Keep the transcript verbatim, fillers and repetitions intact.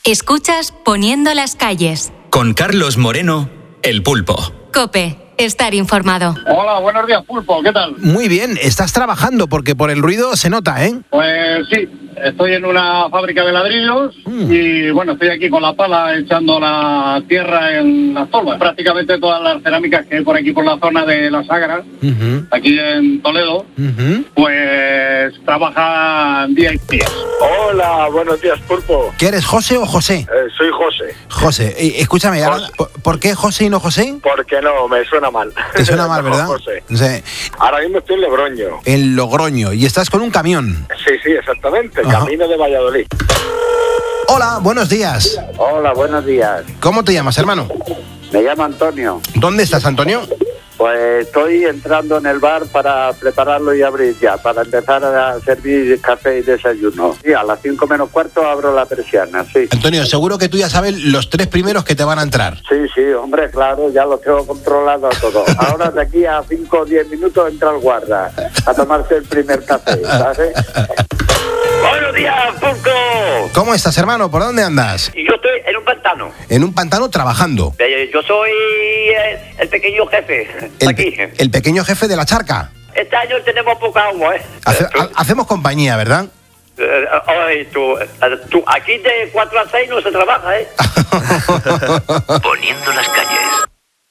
Escuchas Poniendo las calles. Con Carlos Moreno, El Pulpo. COPE. Estar informado. Hola, buenos días, Pulpo, ¿qué tal? Muy bien, estás trabajando porque por el ruido se nota, ¿eh? Pues sí, estoy en una fábrica de ladrillos mm. y bueno, estoy aquí con la pala echando la tierra en las tolvas. Prácticamente todas las cerámicas que hay por aquí por la zona de la Sagra, uh-huh. aquí en Toledo, uh-huh. pues trabajan día y día. Hola, buenos días, Pulpo. ¿Qué eres, José o José? Eh, soy José. José, eh, escúchame, José. Ahora, ¿por, ¿por qué José y no José? Porque no, me suena mal. Te suena mal, ¿verdad? José. Sí. Ahora mismo estoy en Logroño. En Logroño, y estás con un camión. Sí, sí, exactamente, Ajá. Camino de Valladolid. Hola, buenos días. Hola, buenos días. ¿Cómo te llamas, hermano? Me llamo Antonio. ¿Dónde estás, Antonio? Pues estoy entrando en el bar para prepararlo y abrir ya, para empezar a servir café y desayuno. Sí, a las cinco menos cuarto abro la persiana, sí. Antonio, seguro que tú ya sabes los tres primeros que te van a entrar. Sí, sí, hombre, claro, ya lo tengo controlado todo. Ahora de aquí a cinco o diez minutos entra el guarda a tomarse el primer café, ¿sabes? Buenos días, Pulpo. ¿Cómo estás, hermano? ¿Por dónde andas? Yo estoy en un pantano. En un pantano trabajando. Yo soy eh, el pequeño jefe. El, aquí. el pequeño jefe de la charca. Este año tenemos poca agua, ¿eh? Hace, ha, hacemos compañía, ¿verdad? Eh, ay, tú, tú, aquí de cuatro a seis no se trabaja, ¿eh? Poniendo las calles.